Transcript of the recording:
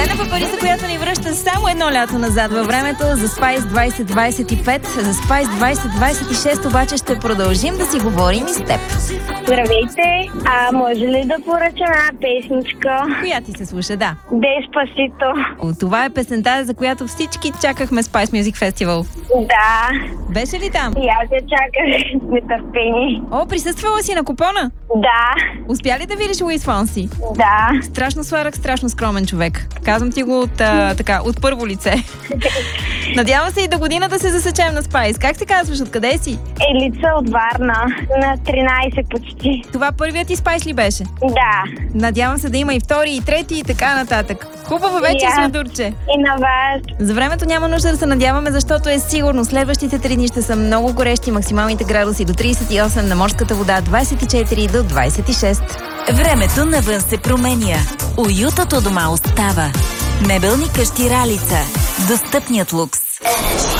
Дженефър Париса, която ни връща само едно лято назад във времето за Spice 2025. За Spice 2026 обаче ще продължим да си говорим и с теб. Здравейте! Може ли да поръчам една песничка? Коя ти се слуша, да? Деспасито. Това е песента, за която всички чакахме Spice Music Festival. Да. Беше ли там? И аз я чаках с нетърпение. О, присъствала си на купона? Да. Успя ли да видиш Луис Фонси? Да. Страшно сладък, страшно скромен човек. Казвам ти го от първо лице. Надявам се и до година да се засечем на Spice. Как се казваш? Откъде си? Елица от Варна. На 13 почти. Това първият ти Spice ли беше? Да. Надявам се да има и втори, и трети, и така нататък. Хубаво вечер, Светурче. И на вас. За времето няма нужда да се надяваме, защото е сигурно следващите 3 дни ще са много горещи, максималните градуси до 38, на морската вода 24 до 26. Времето навън се променя. Уютът у дома остава. Мебелни къщи Ралица. Достъпният лукс.